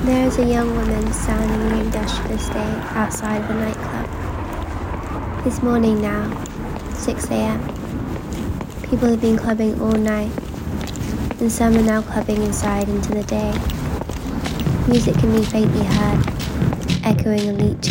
There is a young woman standing in the industrial estate outside of a nightclub. It's morning now, 6 a.m. People have been clubbing all night, and some are now clubbing inside into the day. Music can be faintly heard, echoing elite